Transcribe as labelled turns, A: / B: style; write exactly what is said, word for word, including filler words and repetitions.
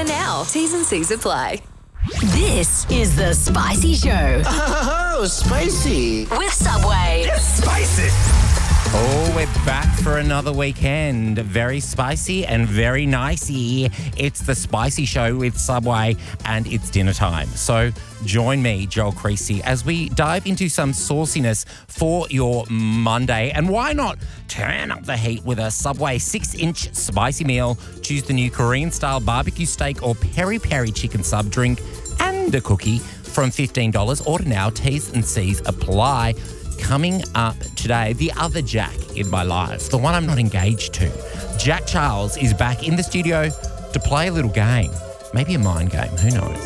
A: Order now. T's and C's apply.
B: This is The Spicy Show
C: Oh, spicy.
B: with Subway.
C: Spicy.
D: Oh, we're back for another weekend. Very spicy and very nicey. It's The Spicy Show with Subway and it's dinner time. So join me, Joel Creasy, as we dive into some sauciness for your Monday. And why not turn up the heat with a Subway six-inch spicy meal? Choose the new Korean-style barbecue steak or peri-peri chicken sub, drink and a cookie from fifteen dollars. Order now. T's and C's apply. Coming up today, the other Jack in my life, the one I'm not engaged to. Jack Charles is back in the studio to play a little game. Maybe a mind game, who knows?